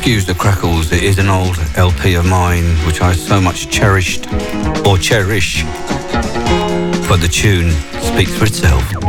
Excuse the crackles, it is an old LP of mine which I so much cherished, or cherish, but the tune speaks for itself.